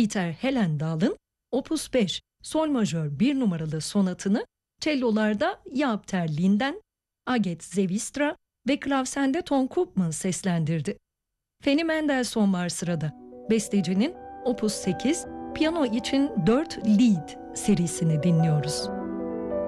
Peter Hellendahl'ın Opus 5 Sol majör 1 numaralı sonatını cellolarda Jaap ter Linden, Aget Zevistra ve klavsende Ton Koopman seslendirdi. Fanny Mendelssohn var sırada. Bestecinin Opus 8 piyano için 4 Lied serisini dinliyoruz.